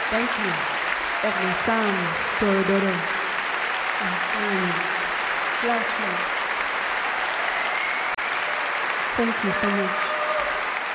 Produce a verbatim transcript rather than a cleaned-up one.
Thank you. Ognisam Torodoro. And last one. Thank you so much.